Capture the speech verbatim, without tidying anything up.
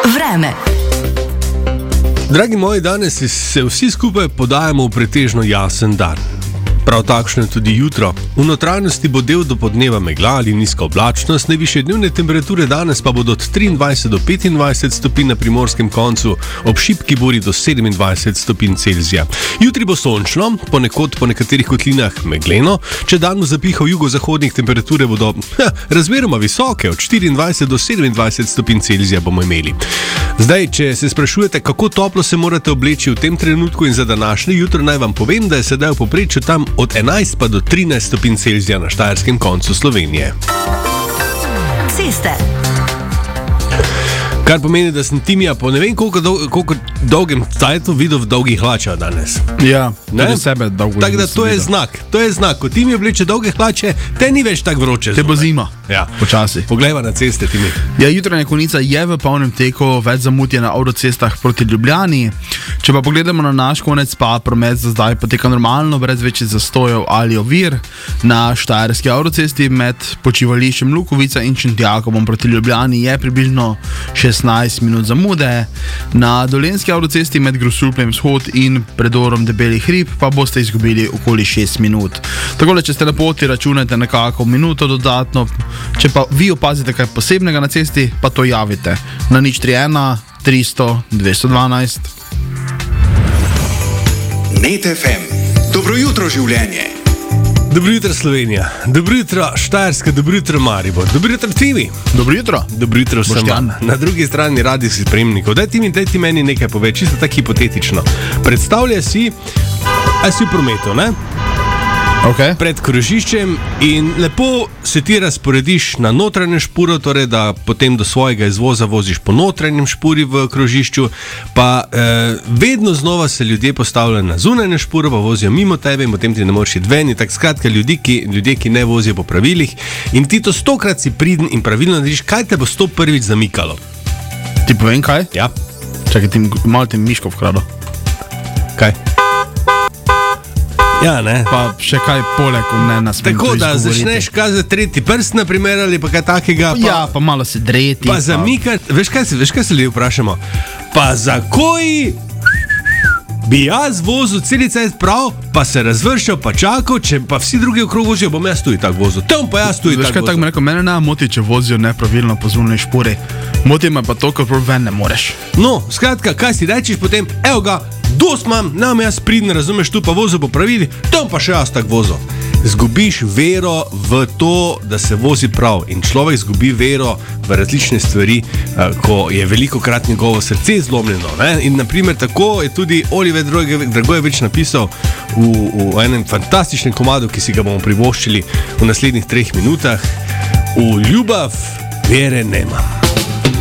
Vreme. Dragi moji, danes se vsi skupaj podajamo v pretežno jasen dan. Prav takšno je tudi jutro. V notranjosti bo del do podneva megla ali nizka oblačnost, najvišje dnevne temperature danes pa bodo od triindvajset do petindvajset stopinj na primorskem koncu, ob šibki buri do sedemindvajset stopinj Celzija. Jutri bo sončno, ponekod po nekaterih kotlinah megleno, če dan bo zapihal jugozahodnih, temperature bodo ha, razmeroma visoke, od štiriindvajset do sedemindvajset stopinj Celzija bomo imeli. Zdaj, če se sprašujete, kako toplo se morate obleči v tem trenutku in za današnje jutro, naj vam povem, da je sedaj v povprečju tam od enajst pa do trinajst stopinj Celzija na štajerskem koncu Slovenije. Ceste. Kar pomeni, da sem Timija po ne vem koliko, dolg, koliko dolgem cajtu videl v dolgih hlačah danes. Ja, tudi sebe dolgo. Tako da to je videl. znak, to je znak. Ko Timija obleče dolge hlače, te ni več tako vroče. Te bo zima. Ja, počasi. Poglejva na ceste, Timi. Ja, jutranja konica je v polnem teku, več zamud je na avtocestah proti Ljubljani. Če pa pogledamo na naš konec, pa promet za zdaj poteka normalno, brez večjih zastojev ali ovir. Na štajerski avtocesti med počivališčem Lukovica in Šentjakovom proti Ljubljani je približno šestnajst minut zamude. Na dolenjski avtocesti med Grosupljem vzhod in predorom Debeli hrib pa boste izgubili okoli šest minut. Takole, če ste na poti, računajte nekako minuto dodatno. Če pa vi opazite kaj posebnega na cesti, pa to javite na nič tri ena tristo dvesto dvanajst. Net F M. Dobro jutro, življenje. Dobro jutro, Slovenija. Dobro jutro, Štajerska. Dobro jutro, Maribor. Dobro jutro, Timi. Dobro jutro. Dobro jutro vsem. Na drugi strani radijskih spremnikov. Daj Timi, daj ti meni nekaj pove, čisto tako hipotetično. Predstavljaj si, a si v prometu, ne? Okay. Pred krožiščem in lepo se ti razporediš na notranjem špuru, torej da potem do svojega izvoza voziš po notranjem špuri v krožišču, pa eh, vedno znova se ljudje postavljajo na zunanjem špuru, pa vozijo mimo tebe in potem ti ne moreš iti ven. In tako skratka, ljudi, ki, ljudje, ki ne vozijo po pravilih, in ti to stokrat si priden in pravilno narediš, kaj te bo sto prvič zamikalo. Ti povem kaj? Ja. Čakaj, ti malo ti miško vkrado. Kaj? Ja, ne. Pa še kaj poleg ne nas smem. Tako da začneš kazati tretji prst, na primer, ali pa kaj takega. Pa, ja, pa malo se dreti. Pa, pa zamikati. Veš kaj se, veš kaj se ljudi vprašamo? Pa za koji bi jaz vozil celi cajt prav, pa se razvršal, pa čakal, če pa vsi drugi okrog vozijo, bom jaz tudi tako vozil. Tam pa jaz tudi tako vozil. Veš kaj, tako mi rekel, mene ne moti, če vozijo nepravilno po zunanji špuri. Moti me pa to, ker prav ven ne moreš. No, skratka, kaj si rečeš potem? Evo ga, dost imam, nam jaz pridem, razumeš, tu pa vozil po pravili, tam pa še jaz tako vozil. Zgubiš vero v to, da se vozi prav, in človek zgubi vero v različne stvari, ko je velikokrat njegovo srce zlomljeno, ne? In naprimer tako je tudi Oliver Dragojevič napisal v, v enem fantastičnem komadu, ki si ga bomo privoščili v naslednjih treh minutah: v ljubav vere nema.